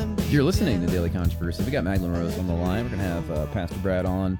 You're listening to Daily Controversy. We got Magdalene Rose on the line. We're going to have Pastor Brad on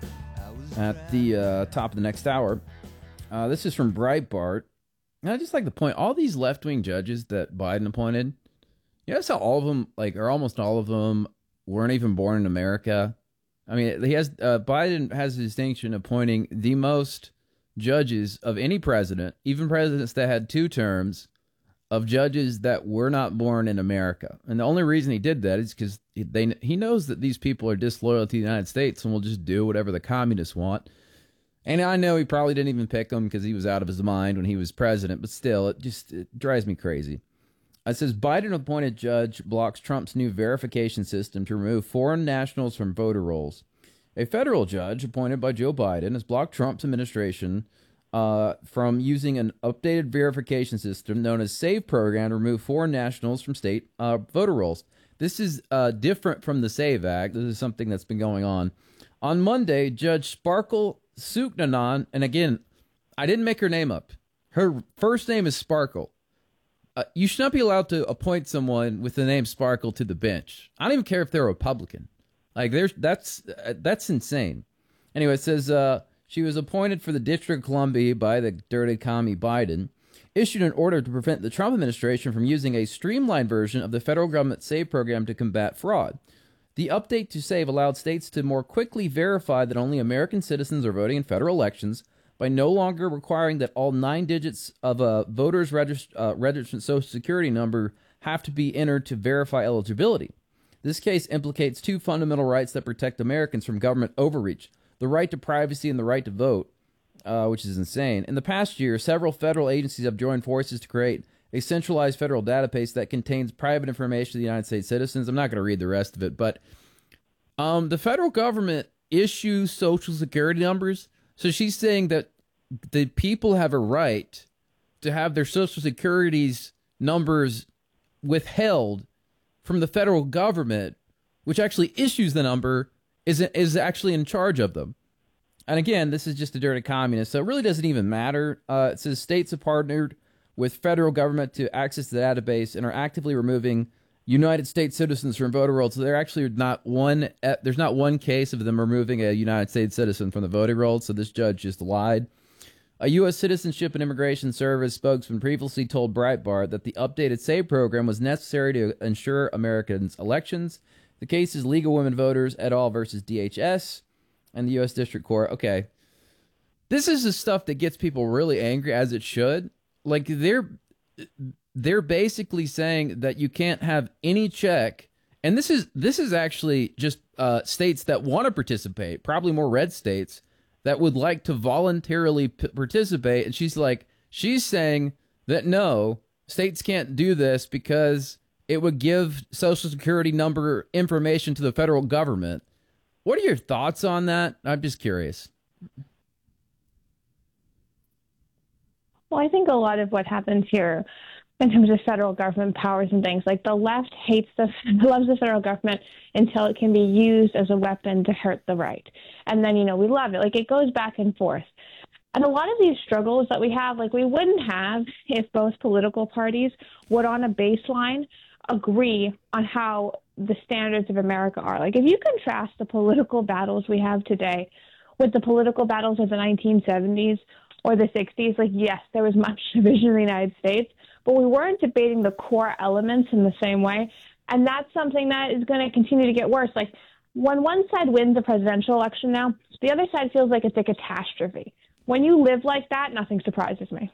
at the top of the next hour. This is from Breitbart. And I just like to point, all these left-wing judges that Biden appointed, you notice how all of them, or almost all of them, weren't even born in America? I mean, Biden has the distinction of appointing the most judges of any president, even presidents that had 2 terms, of judges that were not born in America. And the only reason he did that is because he knows that these people are disloyal to the United States and will just do whatever the communists want. And I know he probably didn't even pick them because he was out of his mind when he was president, but still, it drives me crazy. It says, Biden-appointed judge blocks Trump's new verification system to remove foreign nationals from voter rolls. A federal judge appointed by Joe Biden has blocked Trump's administration from using an updated verification system known as SAVE program to remove foreign nationals from state voter rolls. This is different from the SAVE Act. This is something that's been going on. On Monday, Judge Sparkle Suknanan, and again, I didn't make her name up. Her first name is Sparkle. You should not be allowed to appoint someone with the name Sparkle to the bench. I don't even care if they're a Republican. That's insane. Anyway, it says she was appointed for the District of Columbia by the dirty commie Biden, issued an order to prevent the Trump administration from using a streamlined version of the federal government SAVE program to combat fraud. The update to SAVE allowed states to more quickly verify that only American citizens are voting in federal elections by no longer requiring that all 9 digits of a voter's registered Social Security number have to be entered to verify eligibility. This case implicates 2 fundamental rights that protect Americans from government overreach: the right to privacy and the right to vote, which is insane. In the past year, several federal agencies have joined forces to create a centralized federal database that contains private information of the United States citizens. I'm not going to read the rest of it, but the federal government issues Social Security numbers. So she's saying that the people have a right to have their Social Security's numbers withheld from the federal government, which actually issues the number, is actually in charge of them. And again, this is just a dirty communist, so it really doesn't even matter. It says states have partnered with federal government to access the database and are actively removing United States citizens from voter rolls. So there actually there's not one case of them removing a United States citizen from the voting rolls. So this judge just lied. A U.S. Citizenship and Immigration Service spokesman previously told Breitbart that the updated SAVE program was necessary to ensure Americans' elections. The case is League of Women Voters et al. Versus DHS and the U.S. District Court. Okay. This is the stuff that gets people really angry, as it should. Like, they're basically saying that you can't have any check. And this is actually just states that want to participate, probably more red states, that would like to voluntarily participate. And she's saying that no, states can't do this because it would give Social Security number information to the federal government. What are your thoughts on that? I'm just curious. Well, I think a lot of what happens here in terms of federal government powers and things, like the left loves the federal government until it can be used as a weapon to hurt the right. And then, we love it. Like, it goes back and forth. And a lot of these struggles that we have, we wouldn't have if both political parties would, on a baseline, agree on how the standards of America are. Like, if you contrast the political battles we have today with the political battles of the 1970s or the 60s, yes, there was much division in the United States, but we weren't debating the core elements in the same way. And that's something that is going to continue to get worse. When one side wins a presidential election now, the other side feels like it's a catastrophe. When you live like that, nothing surprises me.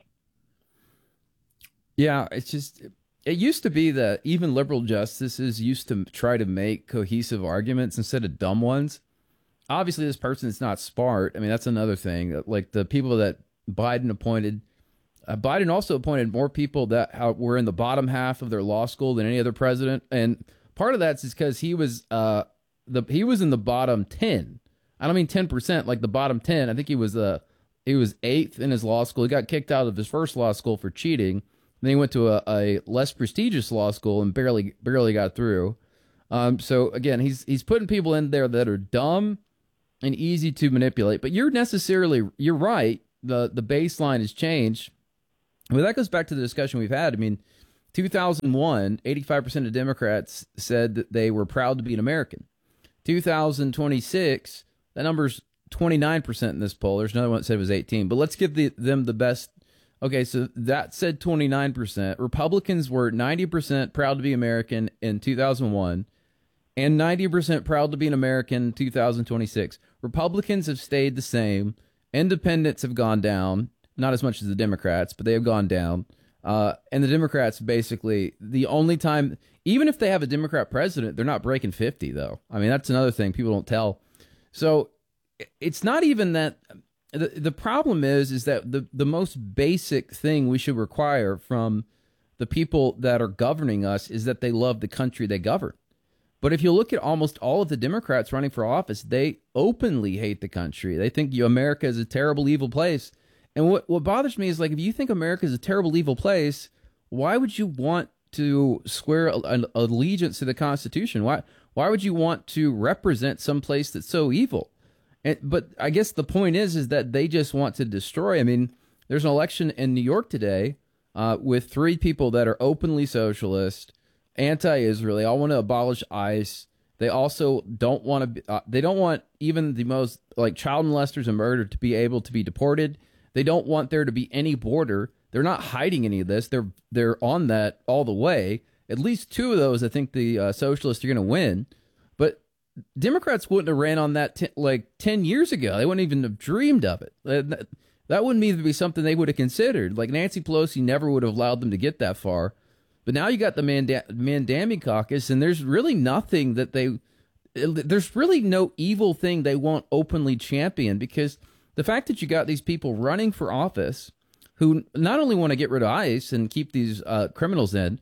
Yeah, it's just, it used to be that even liberal justices used to try to make cohesive arguments instead of dumb ones. Obviously, this person is not smart. I mean, that's another thing. Like the people that Biden appointed, Biden also appointed more people that were in the bottom half of their law school than any other president. And part of that's because he was in the bottom 10. I don't mean 10%, like the bottom 10. I think he was 8th in his law school. He got kicked out of his first law school for cheating. Then he went to a less prestigious law school and barely got through. So again, he's putting people in there that are dumb and easy to manipulate. But you're right. The baseline has changed. But that goes back to the discussion we've had. I mean, 2001, 85% of Democrats said that they were proud to be an American. 2026, that number's 29% in this poll. There's another one that said it was 18, but let's give them the best. Okay, so that said 29%. Republicans were 90% proud to be American in 2001 and 90% proud to be an American in 2026. Republicans have stayed the same. Independents have gone down, not as much as the Democrats, but they have gone down. And the Democrats basically, the only time, even if they have a Democrat president, they're not breaking 50, though. I mean, that's another thing people don't tell. So it's not even that. The problem is that the most basic thing we should require from the people that are governing us is that they love the country they govern. But if you look at almost all of the Democrats running for office, they openly hate the country. They think America is a terrible, evil place. And what bothers me is, like, if you think America is a terrible, evil place, why would you want to swear an allegiance to the Constitution? Why would you want to represent some place that's so evil? But I guess the point is that they just want to destroy. I mean, there's an election in New York today with 3 people that are openly socialist, anti-Israel. They all want to abolish ICE. They also don't want to. They don't want even the most, like, child molesters and murder to be able to be deported. They don't want there to be any border. They're not hiding any of this. They're on that all the way. At least 2 of those, I think the socialists are going to win. But Democrats wouldn't have ran on that 10 years ago. They wouldn't even have dreamed of it. That wouldn't even be something they would have considered. Like, Nancy Pelosi never would have allowed them to get that far. But now you got the Mandami caucus, and there's really nothing that there's really no evil thing they won't openly champion, because the fact that you got these people running for office who not only want to get rid of ICE and keep these criminals in,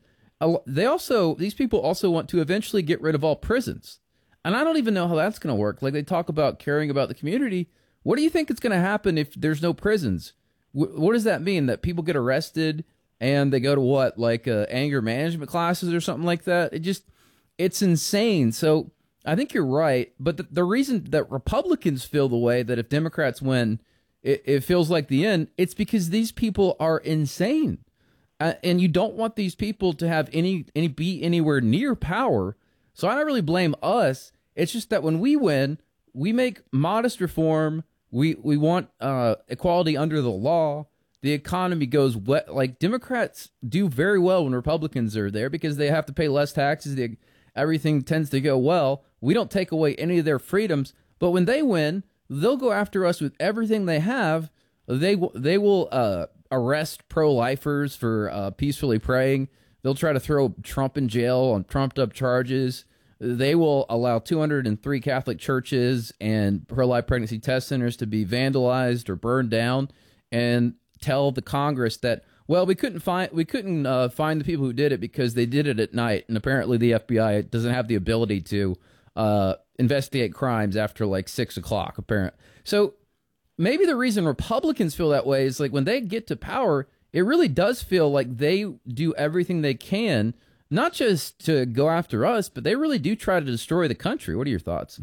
these people also want to eventually get rid of all prisons. And I don't even know how that's going to work. Like, they talk about caring about the community. What do you think is going to happen if there's no prisons? What does that mean? That people get arrested and they go to what, like anger management classes or something like that? It's insane. So I think you're right. But the reason that Republicans feel the way that if Democrats win, it feels like the end, it's because these people are insane. And you don't want these people to have be anywhere near power. So I don't really blame us. It's just that when we win, we make modest reform. We want equality under the law. The economy goes wet. Like, Democrats do very well when Republicans are there because they have to pay less taxes. Everything tends to go well. We don't take away any of their freedoms. But when they win, they'll go after us with everything they have. They will arrest pro-lifers for peacefully praying. They'll try to throw Trump in jail on trumped-up charges. They will allow 203 Catholic churches and pro-life pregnancy test centers to be vandalized or burned down, and tell the Congress that, well, we couldn't find the people who did it because they did it at night, and apparently the FBI doesn't have the ability to investigate crimes after like 6 o'clock. Apparently, so maybe the reason Republicans feel that way is, like, when they get to power, it really does feel like they do everything they can, not just to go after us, but they really do try to destroy the country. What are your thoughts?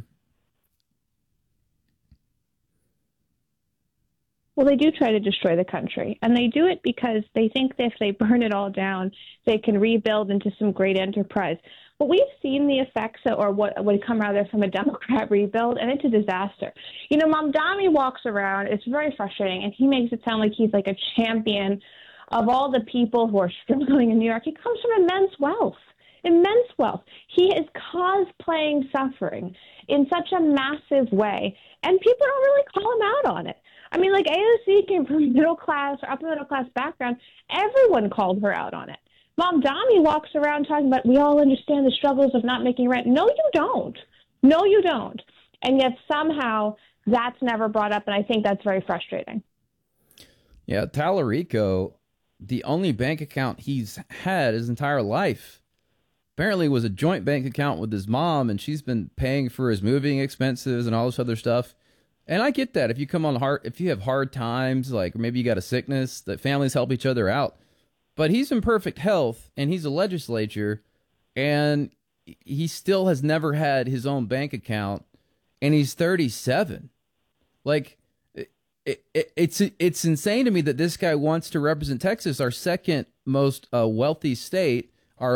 Well, they do try to destroy the country, and they do it because they think that if they burn it all down, they can rebuild into some great enterprise. But we've seen the effects, or what would come rather from a Democrat rebuild, and it's a disaster. You know, Mamdani walks around, it's very frustrating, and he makes it sound like he's like a champion of all the people who are struggling in New York. He comes from immense wealth. Immense wealth. He is cosplaying suffering in such a massive way, and people don't really call him out on it. I mean, like, AOC came from a middle class or upper middle class background. Everyone called her out on it. Mamdani walks around talking about, we all understand the struggles of not making rent. No, you don't. No, you don't. And yet somehow that's never brought up, and I think that's very frustrating. Yeah, Tallarico, the only bank account he's had his entire life, apparently was a joint bank account with his mom, and she's been paying for his moving expenses and all this other stuff. And I get that. If you have hard times, like maybe you got a sickness, that families help each other out. But he's in perfect health, and he's a legislator, and he still has never had his own bank account, and he's 37. Like, it's insane to me that this guy wants to represent Texas, our second most wealthy state,